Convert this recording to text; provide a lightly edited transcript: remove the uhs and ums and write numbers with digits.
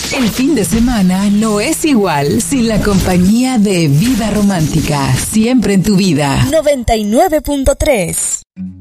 El fin de semana no es igual sin la compañía de Vida Romántica, siempre en tu vida. 99.3